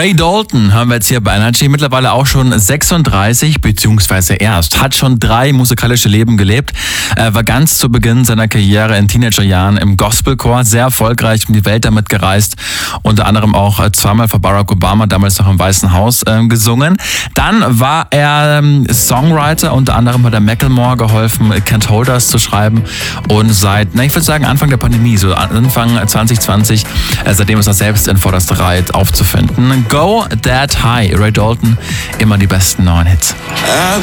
Ray Dalton hören wir jetzt hier bei Energy, mittlerweile auch schon 36, beziehungsweise hat schon 3 musikalische Leben gelebt. Er war ganz zu Beginn seiner Karriere in Teenagerjahren im Gospelchor, sehr erfolgreich, um die Welt damit gereist, unter anderem auch zweimal vor Barack Obama, damals noch im Weißen Haus, gesungen. Dann war er Songwriter, unter anderem hat er Macklemore geholfen, Can't Hold Us zu schreiben, und ich würde sagen Anfang der Pandemie, so Anfang 2020, seitdem ist er selbst in vorderster Reihe aufzufinden. Go That High, Ray Dalton, immer die besten neuen Hits.